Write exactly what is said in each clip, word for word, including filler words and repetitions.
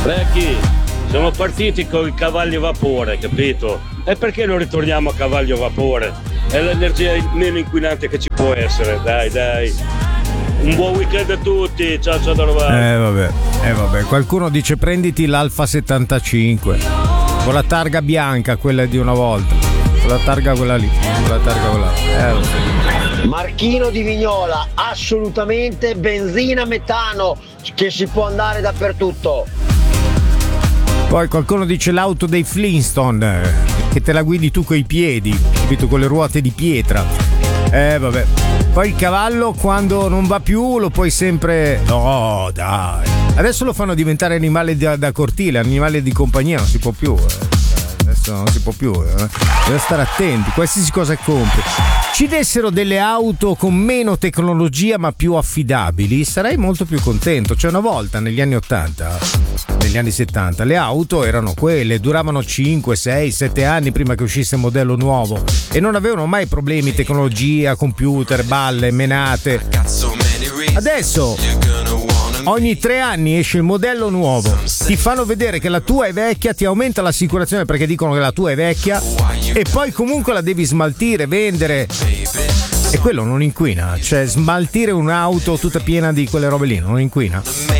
Vecchi, siamo partiti con i cavalli a vapore, capito? E perché non ritorniamo a cavalli a vapore? È l'energia meno inquinante che ci può essere, dai dai. Un buon weekend a tutti, ciao ciao da Rovano. Eh vabbè, eh vabbè, qualcuno dice prenditi l'Alfa settantacinque con la targa bianca, quella di una volta, con la targa quella lì, con la targa quella lì. Eh, lo so. Marchino di Vignola, assolutamente benzina metano, che si può andare dappertutto. Poi qualcuno dice l'auto dei Flintstone, eh, che te la guidi tu coi piedi, capito, con le ruote di pietra. Eh vabbè. Poi il cavallo quando non va più lo puoi sempre... No dai. Adesso lo fanno diventare animale da, da cortile, animale di compagnia, non si può più. Eh. Adesso non si può più. Eh. Bisogna stare attenti, qualsiasi cosa compri. Ci dessero delle auto con meno tecnologia ma più affidabili, sarei molto più contento. Cioè una volta negli anni ottanta, negli anni settanta, le auto erano quelle, duravano cinque, sei, sette anni prima che uscisse il modello nuovo e non avevano mai problemi, tecnologia, computer, balle, menate. Adesso ogni tre anni esce il modello nuovo, ti fanno vedere che la tua è vecchia, ti aumenta l'assicurazione perché dicono che la tua è vecchia e poi comunque la devi smaltire, vendere. E quello non inquina, cioè smaltire un'auto tutta piena di quelle robe lì non inquina?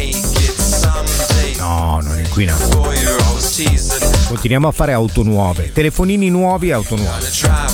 No, non inquina. Continuiamo a fare auto nuove, telefonini nuovi e auto nuove.